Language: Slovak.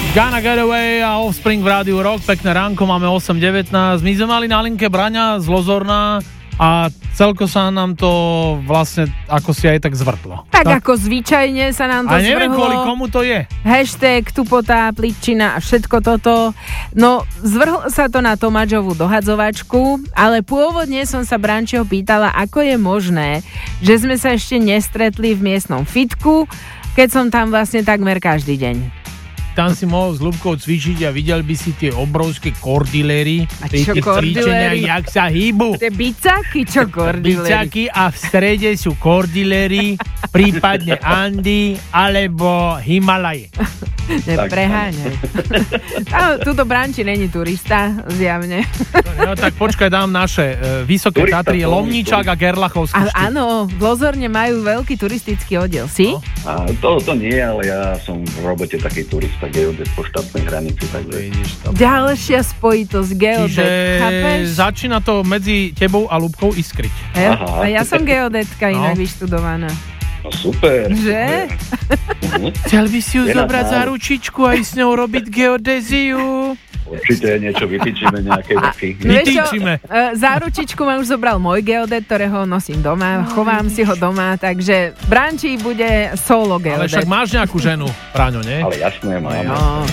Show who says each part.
Speaker 1: Gonna Get Away a Offspring v Rádiu Rock. Pekné ránko, máme 8.19. My sme mali na linke Braňa z Lozorna a celko sa nám to vlastne ako si aj tak zvrtlo.
Speaker 2: Tak ako zvyčajne sa nám to zvrhlo.
Speaker 1: A neviem, kvôli komu to je.
Speaker 2: Hashtag tupota, pličina a všetko toto. No, zvrhlo sa to na Tomáčovú dohadzovačku, ale pôvodne som sa Brančeho pýtala, ako je možné, že sme sa ešte nestretli v miestnom fitku, keď som tam vlastne takmer každý deň.
Speaker 1: Tam si mohol s Ľubkou cvičiť a videl by si tie obrovské kordilery.
Speaker 2: A čo
Speaker 1: kordilery? Jak sa hýbu.
Speaker 2: Tie bicaky, čo kordilery?
Speaker 1: Bicaky a v strede sú kordilery, prípadne Andy alebo Himalaje.
Speaker 2: Nepreháňaj. Tuto Branči není turista, zjavne.
Speaker 1: No tak počkaj, dám naše Vysoké Tatry, Lomničák a Gerlachovský štít.
Speaker 2: Áno, v Lozorne majú veľký turistický oddiel. Si?
Speaker 3: No. A to nie, ale ja som v robote taký turista, geodet po štátnej hranici. Takže...
Speaker 2: Ďalšia spojitosť, geodet, chápeš?
Speaker 1: Začína to medzi tebou a Ľubkou iskriť.
Speaker 2: A ja som geodetka inak vyštudovaná.
Speaker 3: No super.
Speaker 2: Že?
Speaker 1: Chcel by si ju zobrať za ručičku a ísť s ňou robiť geodéziu?
Speaker 3: Určite niečo vytýčime, nejaké veci.
Speaker 1: Vytýčime.
Speaker 2: Za ručičku ma už zobral môj geodet, ktorého nosím doma, chovám si ho doma, takže Brančí bude solo geodet.
Speaker 1: Ale však máš nejakú ženu, Práňo, nie?
Speaker 3: Ale jasné, mám.
Speaker 2: No.